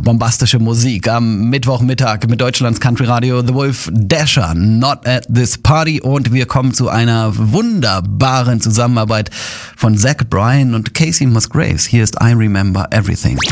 bombastische Musik am Mittwochmittag mit Deutschlands Country Radio The Wolf Dasher, Not at This Party. Und wir kommen zu einer wunderbaren Zusammenarbeit von Zach Bryan und Casey Musgraves. Hier ist I Remember Everything.